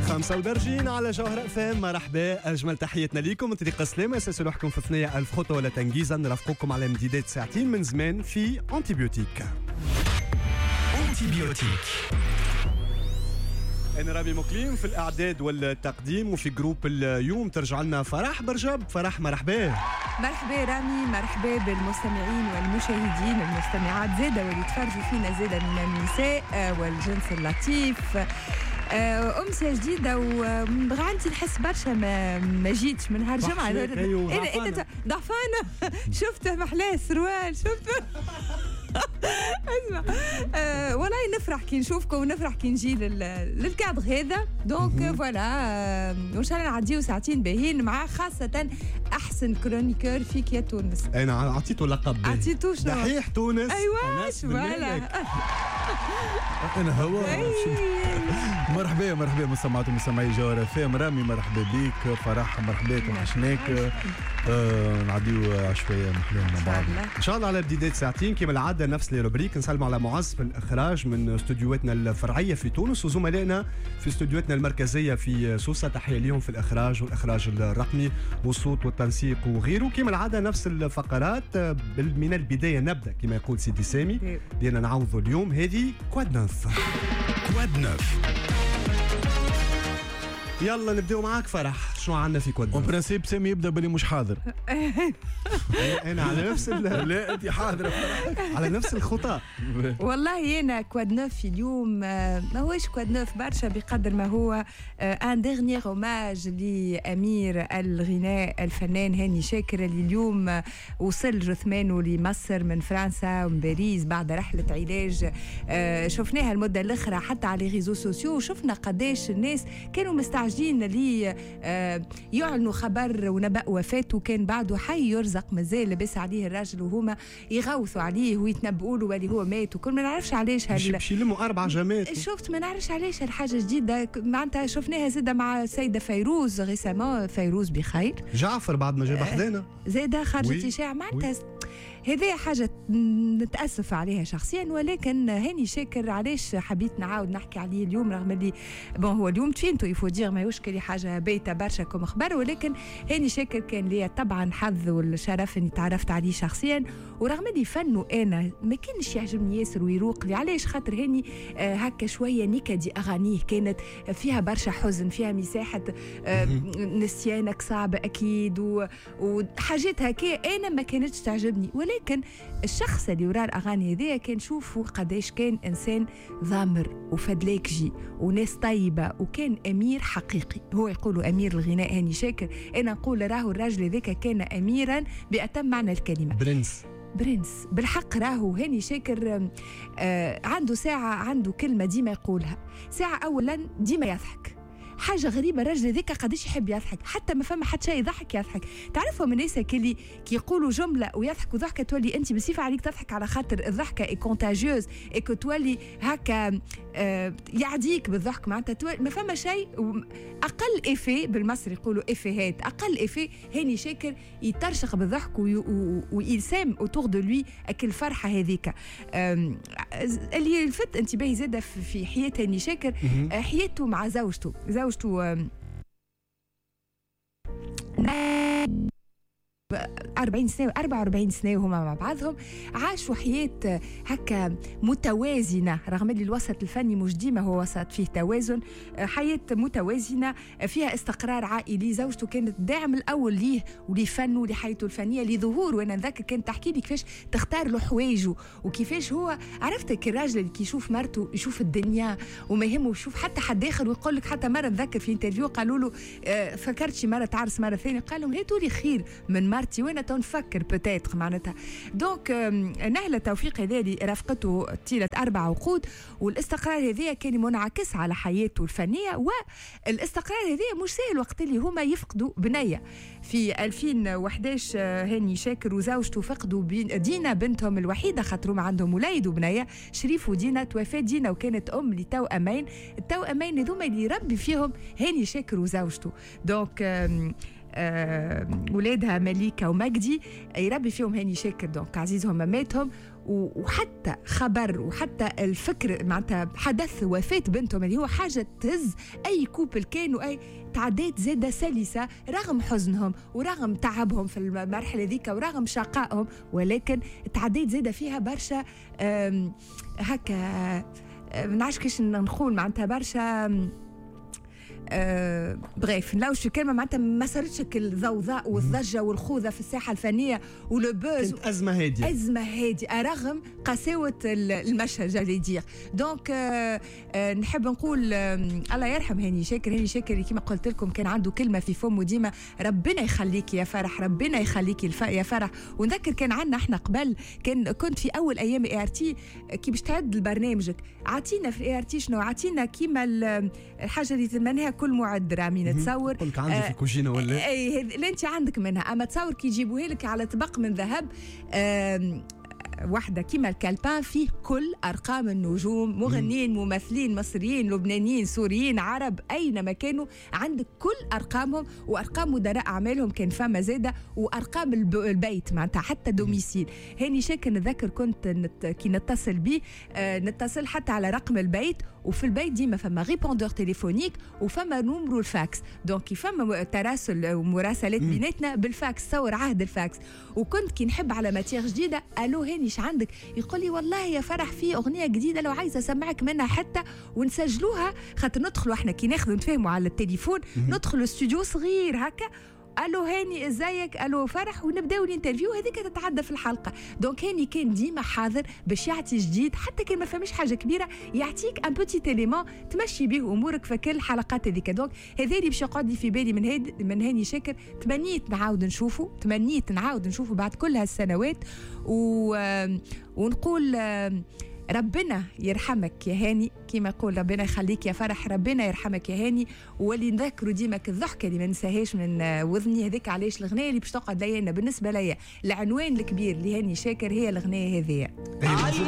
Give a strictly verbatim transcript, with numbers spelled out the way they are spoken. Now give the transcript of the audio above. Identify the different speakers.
Speaker 1: خمسة ودرجين على جوهر اف ام. مرحبا، اجمل تحياتنا ليكم. طريق سلامة اساس لوحكم في ثنية ألف خطوه ولا تنجيزه. نرافقكم على امتداد ساعتين من زمان في انتيبيوتيك.
Speaker 2: انتيبيوتيك
Speaker 1: أنا رامي مقليم في الإعداد والتقديم، وفي جروب اليوم ترجع لنا فرح برجب. فرح مرحبا.
Speaker 3: مرحبا رامي، مرحبا بالمستمعين والمشاهدين المستمعات زادة واللي تفرجوا فينا زادة من النساء والجنس اللطيف. أمسية جديدة وغانتي نحس برشا ما, ما جيتش من نهار الجمعة.
Speaker 1: أيوه
Speaker 3: أنت ضعفانة. شفته محلاه السروال، شفته. اسمع أه والله نفرح كي نشوفكم ونفرح كي نجي للكادر هذا. دونك فوالا أه وان شاء الله نعديو ساعتين باهين مع خاصة أحسن كرونيكور فيك يا تونس.
Speaker 1: أنا عطيته لقب باهي.
Speaker 3: عطيتو شنو؟
Speaker 1: دحيح تونس.
Speaker 3: أيوة فوالا.
Speaker 2: أنا هو. مرحبا مرحبا مستمعات ومستمعي جوهر اف ام. رامي مرحبا بيك. فرح مرحبا توحشناك. آه نعديو شويه محلين مع بعض
Speaker 1: ان شاء الله على امتداد ساعتين كما العاده. نفس لي روبريك نسلموا على معز في الاخراج من استوديوهاتنا الفرعيه في تونس وزملائنا في استوديوهاتنا المركزيه في سوسه. تحيه ليهم في الاخراج والاخراج الرقمي والصوت والتنسيق وغيره. كما العاده نفس الفقرات. من البدايه نبدا كما يقول سيدي سامي دينا نعوضوا اليوم. هذه كواد نوف.
Speaker 2: كواد نوف.
Speaker 1: يلا نبداو معاك فرح. شنو عندنا في كواد نوف؟
Speaker 2: وبرنسيب سامي يبدا باللي مش حاضر.
Speaker 1: انا على نفس
Speaker 2: لا انت حاضره
Speaker 1: على نفس الخطى.
Speaker 3: والله انا كواد نوف اليوم ما هوش كواد نوف برشا بقدر ما هو ان ديرنيير اوماج لامير الغناء الفنان هاني شاكر اللي اليوم وصل جثمانه لمصر من فرنسا ومن باريس بعد رحله علاج شفناها المده الاخرى حتى على ريزو سوسيو. وشفنا قداش الناس كانوا مستعجلين لي يعلنوا خبر ونبأ وفاته. كان بعده حي يرزق مازال لبس عليه الراجل وهما يغوثوا عليه ويتنبؤوا له واللي هو مات وكل ما نعرفش علاش هال
Speaker 1: باش يلموا اربع جمات.
Speaker 3: شفت ما نعرفش علاش هالحاجه جديده معناتها شفناها زاده مع السيده فيروز ريسامون. فيروز بخير.
Speaker 1: جعفر بعد ما جاب حدانا
Speaker 3: زاده خرجت اشاعه معناتها هذه حاجة نتأسف عليها شخصيا. ولكن هاني شاكر علاش حبيت نعاود نحكي عليه اليوم رغم اللي بون هو اليوم تفينتو يفو دير ما يشكل حاجة بيتا برشا كم خبر. ولكن هاني شاكر كان لي طبعا حظ والشرف اني تعرفت عليه شخصيا. ورغم اللي فنه انا ما كانش يعجبني ياسر ويروق لي. علاش؟ خاطر هاني آه هكا شوية نكدي اغانيه كانت فيها برشا حزن فيها مساحة آه نسيانك صعب اكيد وحاجات هكا انا ما كانتش تعجبني. ولكن الشخص اللي وراء الاغاني هذيا كان شوفوا قداش كان انسان ضامر وفدلاكجي وناس طيبه وكان امير حقيقي. هو يقولوا امير الغناء هاني شاكر، انا نقول راهو الراجل هذاك كان اميرا باتم معنى الكلمه.
Speaker 1: برنس
Speaker 3: برنس بالحق. راهو هاني شاكر آه عنده ساعه عنده كلمه ديما يقولها. ساعه اولا ديما يضحك. حاجة غريبة الراجل ذيك قديش يحب يضحك حتى ما فما حتى شيء يضحك يضحك. تعرفوا من الناس اللي كي يقولوا جملة ويضحكوا ضحكة تولي أنت بصفة عليك تضحك على خاطر الضحكة إي كونتاجيوز إيكو تولي هكا آه يعديك بالضحك معناتها ما فما شيء. أقل إيفي بالمصري يقولوا إيفيهات أقل إيفي هاني شاكر يترشق بالضحك ويسام أوتور دو لوي أكل فرحة هذيك. اللي الفت انتباهي زادة في حياة هاني شاكر حياته مع زوجته. زوجته أربعين سنة أربعة وأربعين سنة وهما مع بعضهم عاشوا حياة هكا متوازنة رغم اللي الوسط الفني مش ديما هو وسط فيه توازن. حياة متوازنة فيها استقرار عائلي. زوجته كانت داعم الأول ليه ولفنه ولحياته الفنية لظهور. وأنا نذكر كانت تحكي لي كيفاش تختار له حوايجه وكيفاش هو عرفتك الراجل اللي يشوف مرته يشوف الدنيا وما يهمه يشوف حتى حد آخر. ويقول لك حتى مرة نذكر في انترفيو قالوا له فكرت شي مرة تعرس مرة ثانية قال لهم هاتوا لي خير من مرتي وانا تنفكر بتاتر معناتها. دونك نهلة توفيق هذا اللي رافقته طيلة أربع عقود والاستقرار هذا كان منعكس على حياته الفنية. والاستقرار هذا مش سهل وقت اللي هما يفقدوا بنية. في ألفين وإحدى عشر هاني شاكر وزوجته فقدوا دينا بنتهم الوحيدة خاطرهم عندهم وليد وبنية شريف ودينا. توفات دينا وكانت أم لتوأمين. التوأمين هذوما اللي يربي فيهم هاني شاكر وزوجته. دونك أه ولادها مليكة ومجدي يربي فيهم هاني شاكر. دونك عزيزهم ماماتهم وحتى خبر وحتى الفكر معناتها حدث وفاة بنتهم اللي هو حاجة تهز أي كوبل كانوا أي تعديت زادة سلسة رغم حزنهم ورغم تعبهم في المرحلة ذيك ورغم شقائهم، ولكن تعديت زادة فيها برشا هكا منعرفش كيش نقول معناتها برشا أه بغيف نلاوش في كلمه معناتها ما صارتش الضوضاء والضجه والخوذه في الساحه الفنيه ولوبوز،
Speaker 1: كانت ازمه هاديه
Speaker 3: ازمه هادئه رغم قساوه المشهد جالي دير. دونك أه أه نحب نقول أه الله يرحم هاني شاكر. هاني شاكر كما قلت لكم كان عنده كلمه في فمه ديما، ربنا يخليك يا فرح، ربنا يخليك يا فرح. ونذكر كان عندنا احنا قبل كان كنت في اول ايام اي ار تي كي باش تعد لبرنامجك عطينا في الاي ار تي شنو عطينا كيما الحاجه اللي تمناها كل معد رامي نتصور
Speaker 1: قلت عندي في الكوجينه ولا
Speaker 3: اي اللي انت عندك منها، اما تصور كي يجيبوها لك على طبق من ذهب واحدة كيما الكالبان فيه كل أرقام النجوم، مغنيين ممثلين مصريين لبنانيين سوريين عرب أينما كانوا، عندك كل أرقامهم وأرقام مدراء أعمالهم كان فما زادة وأرقام البيت معناتها حتى دوميسيل. هاني شاكر نذكر كنت نت... كي نتصل بيه آه نتصل حتى على رقم البيت، وفي البيت ديما فما ريبوندور تليفونيك وفما نمرو الفاكس، دونك فما تراسل ومراسلات بيناتنا بالفاكس، تصور عهد الفاكس. وكنت كي نحب على ماتير جديدة ألو هاني ايش عندك، يقول لي والله يا فرح في اغنيه جديده لو عايزه اسمعك منها حتى ونسجلوها، خاطر ندخلوا احنا كي ناخذ نتفاهموا على التليفون ندخلوا استوديو صغير هكا، الو هاني ازيك، الو فرح، ونبداو الانترفيو هذيك تتعدى في الحلقه. دونك هاني كان ديما حاضر باش يعطي جديد، حتى كان ما فهمش حاجه كبيره يعطيك ان بوتي تيليمون تمشي به امورك في كل الحلقات هذيك. دونك هذا اللي باش يقعد لي في بالي من هاد من هاني شاكر، تمنيت نعاود نشوفه، تمنيت نعاود نشوفه بعد كل هالسنوات و... ونقول ربنا يرحمك يا هاني، كما يقول ربنا يخليك يا فرح، ربنا يرحمك يا هاني. واللي نذكروا ديما الضحكه اللي ما ننساهاش من وذني هذيك، علاش الغنايه اللي باش تقعد ليا بالنسبه ليا العنوان الكبير لهاني شاكر هي الغنايه هذه.